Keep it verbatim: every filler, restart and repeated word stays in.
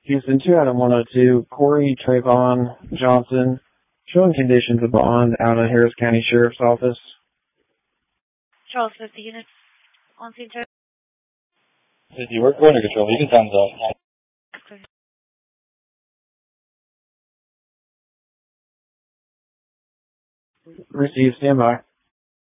Houston, two Adam one oh two, Corey Trayvon Johnson, showing conditions of bond out of Harris County Sheriff's Office. Charles fifty units on scene. fifty, we're, we're under control. You can thumbs up. Receive, stand by.